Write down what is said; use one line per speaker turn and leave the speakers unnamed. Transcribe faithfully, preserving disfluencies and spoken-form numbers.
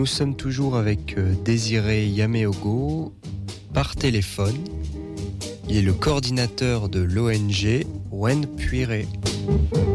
Nous sommes toujours avec Désiré Yaméogo par téléphone. Il est le coordinateur de l'O N G Wen Puiré.